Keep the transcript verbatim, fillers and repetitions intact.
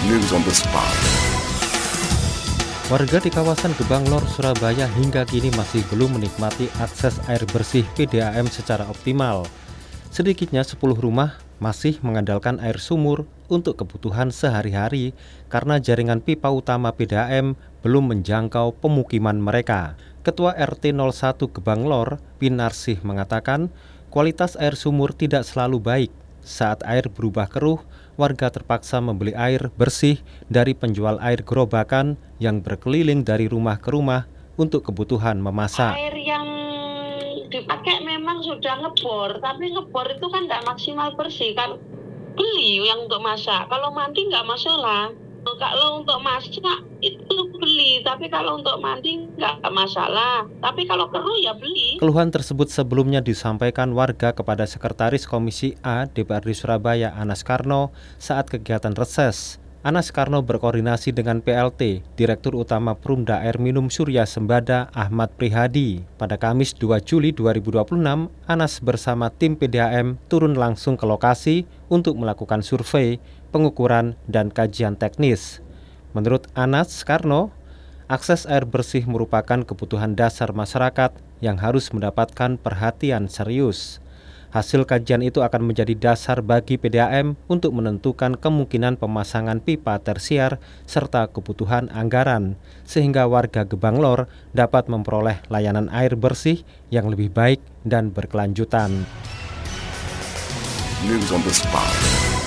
News on the spot. Warga di kawasan Gebang Lor, Surabaya hingga kini masih belum menikmati akses air bersih P D A M secara optimal. Sedikitnya sepuluh rumah masih mengandalkan air sumur untuk kebutuhan sehari-hari karena jaringan pipa utama P D A M belum menjangkau pemukiman mereka. Ketua R T nol satu Gebang Lor, Pinarsih mengatakan kualitas air sumur tidak selalu baik. Saat air berubah keruh, warga terpaksa membeli air bersih dari penjual air gerobakan yang berkeliling dari rumah ke rumah untuk kebutuhan memasak. Air yang dipakai memang sudah ngebor, tapi ngebor itu kan nggak maksimal bersih kan. Beli yang untuk masak, kalau mandi nggak masalah. Kalau untuk masak itu beli, tapi kalau untuk mandi nggak masalah. Tapi kalau keruh ya beli. Keluhan tersebut sebelumnya disampaikan warga kepada Sekretaris Komisi A D P R D Surabaya Anas Karno saat kegiatan reses. Anas Karno berkoordinasi dengan P L T, Direktur Utama Perumda Air Minum Surya Sembada Ahmad Prihadi. Pada Kamis dua Juli dua ribu dua puluh enam, Anas bersama tim P D A M turun langsung ke lokasi untuk melakukan survei, pengukuran, dan kajian teknis. Menurut Anas Karno, akses air bersih merupakan kebutuhan dasar masyarakat yang harus mendapatkan perhatian serius. Hasil kajian itu akan menjadi dasar bagi P D A M untuk menentukan kemungkinan pemasangan pipa tersier serta kebutuhan anggaran, sehingga warga Gebang Lor dapat memperoleh layanan air bersih yang lebih baik dan berkelanjutan. News on the spot.